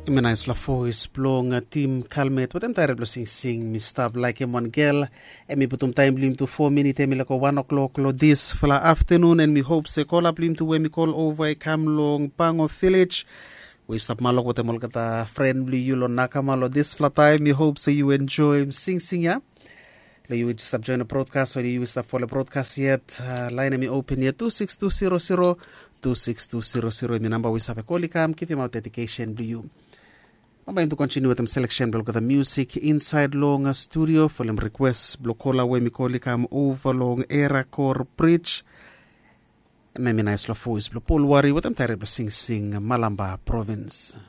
Mina is la voice blong team kalmet watem tare blo sing mi stab like em one girl and mi putum time blim to 4 minutes mi like 1 o'clock lo this for afternoon and mi hope se call up blim to when mi call over I come long pango village we stop malo watem ol kata friendly you lo nakamalo this flat time mi hope so you enjoy sing ya you would stop join the broadcast or you stop follow broadcast yet line me open yet 26200 26200 mi number we have a call come give him out dedication to you. I'm going to continue with the selection block of the music inside long studio for them requests blokola we mi call come over long era core bridge and maybe nice la voice blo Paul Wari with them terrible sing Malamba province.